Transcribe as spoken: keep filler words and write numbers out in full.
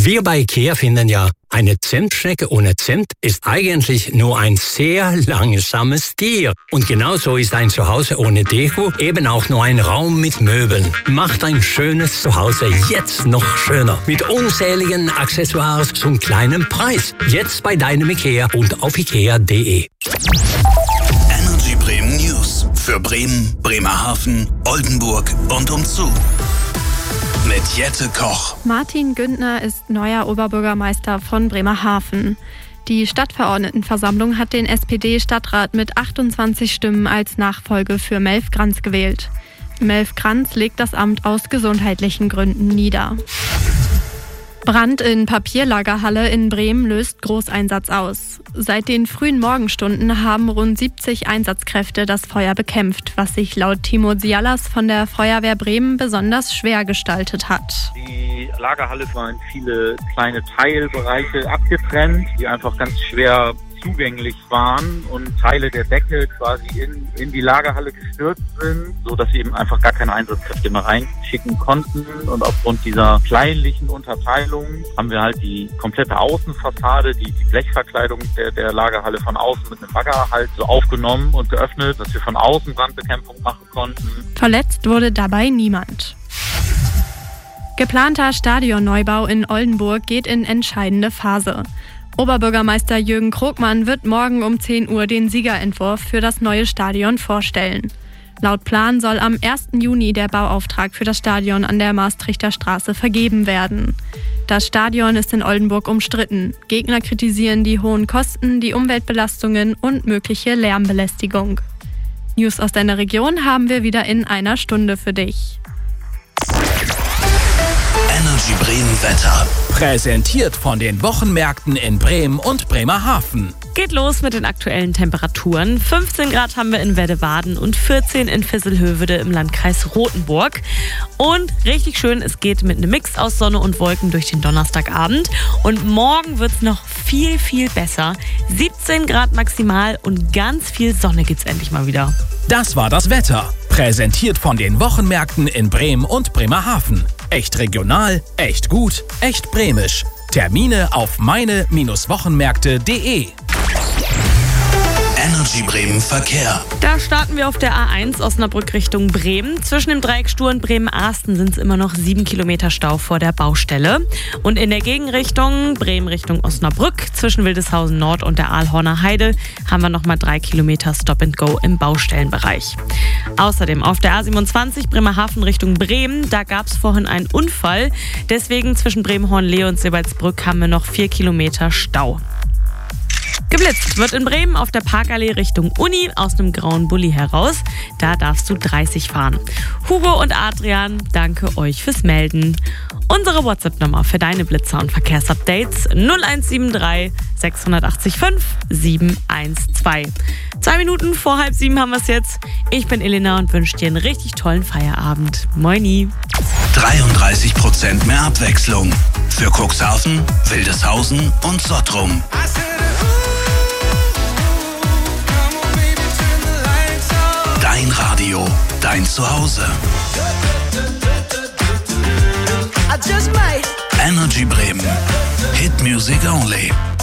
Wir bei IKEA finden ja, eine Zimtschnecke ohne Zimt ist eigentlich nur ein sehr langsames Tier. Und genauso ist ein Zuhause ohne Deko eben auch nur ein Raum mit Möbeln. Macht ein schönes Zuhause jetzt noch schöner. Mit unzähligen Accessoires zum kleinen Preis. Jetzt bei deinem IKEA und auf ikea punkt de. Energy Bremen News. Für Bremen, Bremerhaven, Oldenburg und umzu. Mit Jette Koch. Martin Güntner ist neuer Oberbürgermeister von Bremerhaven. Die Stadtverordnetenversammlung hat den S P D-Stadtrat mit achtundzwanzig Stimmen als Nachfolge für Melf Granz gewählt. Melf Granz legt das Amt aus gesundheitlichen Gründen nieder. Brand in Papierlagerhalle in Bremen löst Großeinsatz aus. Seit den frühen Morgenstunden haben rund siebzig Einsatzkräfte das Feuer bekämpft, was sich laut Timo Zialas von der Feuerwehr Bremen besonders schwer gestaltet hat. Die Lagerhalle war in viele kleine Teilbereiche abgetrennt, die einfach ganz schwer zugänglich waren und Teile der Decke quasi in, in die Lagerhalle gestürzt sind, so dass sie eben einfach gar keine Einsatzkräfte mehr reinschicken konnten. Und aufgrund dieser kleinlichen Unterteilung haben wir halt die komplette Außenfassade, die, die Blechverkleidung der, der Lagerhalle von außen mit einem Bagger halt so aufgenommen und geöffnet, dass wir von außen Brandbekämpfung machen konnten. Verletzt wurde dabei niemand. Geplanter Stadionneubau in Oldenburg geht in entscheidende Phase. Oberbürgermeister Jürgen Krogmann wird morgen um zehn Uhr den Siegerentwurf für das neue Stadion vorstellen. Laut Plan soll am ersten Juni der Bauauftrag für das Stadion an der Maastrichter Straße vergeben werden. Das Stadion ist in Oldenburg umstritten. Gegner kritisieren die hohen Kosten, die Umweltbelastungen und mögliche Lärmbelästigung. News aus deiner Region haben wir wieder in einer Stunde für dich. Energy Bremen Wetter. Präsentiert von den Wochenmärkten in Bremen und Bremerhaven. Geht los mit den aktuellen Temperaturen. fünfzehn Grad haben wir in Weddewaden und vierzehn in Visselhövede im Landkreis Rothenburg. Und richtig schön, es geht mit einem Mix aus Sonne und Wolken durch den Donnerstagabend. Und morgen wird es noch viel, viel besser. siebzehn Grad maximal und ganz viel Sonne gibt's endlich mal wieder. Das war das Wetter. Präsentiert von den Wochenmärkten in Bremen und Bremerhaven. Echt regional, echt gut, echt bremisch. Termine auf meine Wochenmärkte punkt de. Energy Bremen Verkehr. Da starten wir auf der A eins Osnabrück Richtung Bremen. Zwischen dem Dreieck Stur und Bremen-Arsten sind es immer noch sieben Kilometer Stau vor der Baustelle. Und in der Gegenrichtung Bremen Richtung Osnabrück zwischen Wildeshausen Nord und der Aalhorner Heide haben wir nochmal drei Kilometer Stop and Go im Baustellenbereich. Außerdem auf der A siebenundzwanzig Bremerhaven Richtung Bremen, da gab es vorhin einen Unfall. Deswegen zwischen Bremen-Hornlehe und Sebalsbrück haben wir noch vier Kilometer Stau. Geblitzt wird in Bremen auf der Parkallee Richtung Uni aus einem grauen Bulli heraus. Da darfst du dreißig fahren. Hugo und Adrian, danke euch fürs Melden. Unsere WhatsApp-Nummer für deine Blitzer und Verkehrsupdates null eins sieben drei sechs acht fünf sieben eins zwei. Zwei Minuten vor halb sieben haben wir es jetzt. Ich bin Elena und wünsche dir einen richtig tollen Feierabend. Moini. dreiunddreißig Prozent mehr Abwechslung. Für Cuxhaven, Wildeshausen und Sottrum. Dein Radio, dein Zuhause. Energy Bremen. Hit Music Only.